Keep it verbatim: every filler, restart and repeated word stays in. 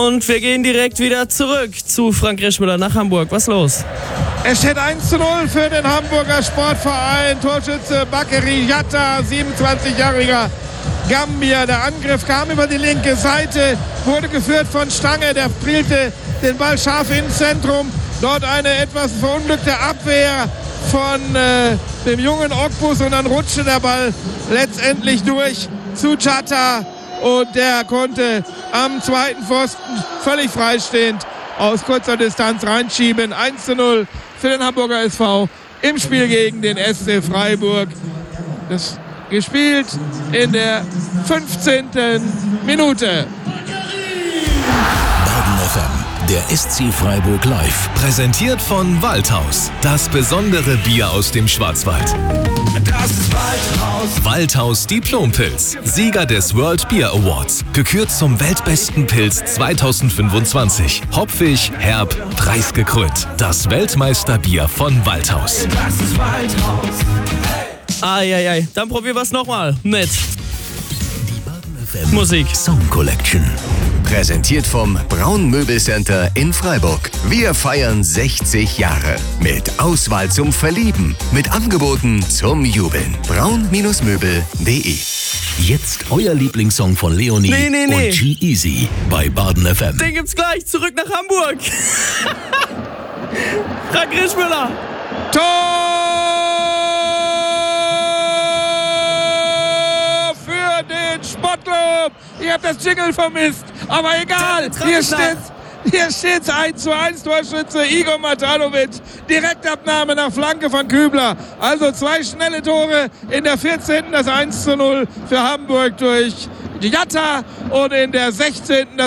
Und wir gehen direkt wieder zurück zu Frank Rischmüller nach Hamburg. Was los? Es steht eins zu null für den Hamburger Sportverein. Torschütze Bakary Jatta, siebenundzwanzigjähriger Gambier. Der Angriff kam über die linke Seite, wurde geführt von Stange. Der prielte den Ball scharf ins Zentrum. Dort eine etwas verunglückte Abwehr von äh, dem jungen Okbus und dann rutschte der Ball letztendlich durch zu Jatta und der konnte am zweiten Pfosten völlig freistehend aus kurzer Distanz reinschieben. eins zu null für den Hamburger S V im Spiel gegen den S C Freiburg. Das gespielt in der fünfzehnten Minute. Baden F M, der S C Freiburg Live. Präsentiert von Waldhaus. Das besondere Bier aus dem Schwarzwald. Das ist Waldhaus. Waldhaus Diplompilz. Sieger des World Beer Awards. Gekürt zum weltbesten Pilz zweitausendfünfundzwanzig. Hopfig, herb, preisgekrönt. Das Weltmeisterbier von Waldhaus. Das ist Waldhaus. Eieiei, dann probieren wir es nochmal mit Die Baden F M Musik. Song Collection. Präsentiert vom Braun Möbelcenter in Freiburg. Wir feiern sechzig Jahre. Mit Auswahl zum Verlieben. Mit Angeboten zum Jubeln. braun Möbel punkt de. Jetzt euer Lieblingssong von Leonie Nee, nee, nee. und G-Eazy bei Baden F M. Den gibt's gleich. Zurück nach Hamburg. Frank Rischmüller. Tor für den Sportclub. Ihr habt das Jingle vermisst, aber egal. Hier steht's. Hier steht's eins zu eins. Torschütze Igor Matanovic. Direktabnahme nach Flanke von Kübler. Also zwei schnelle Tore in der vierzehnten das eins zu null für Hamburg durch Jatta und in der sechzehnten das